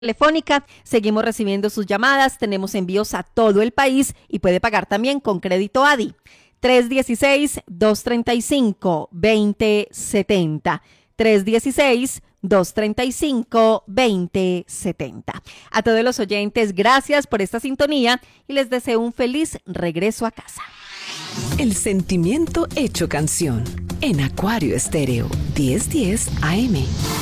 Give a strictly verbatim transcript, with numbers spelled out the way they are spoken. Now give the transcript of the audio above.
Telefónica, seguimos recibiendo sus llamadas, tenemos envíos a todo el país y puede pagar también con crédito A D I. tres uno seis, dos tres cinco, dos cero siete cero. tres uno seis, dos tres cinco, dos cero siete cero. A todos los oyentes, gracias por esta sintonía y les deseo un feliz regreso a casa. El sentimiento hecho canción en Acuario Estéreo diez diez A M.